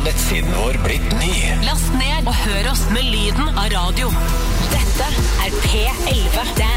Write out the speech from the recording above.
nettsiden vår blitt ny. Last ned og hør oss med lyden av radio. Dette er P11 Dan.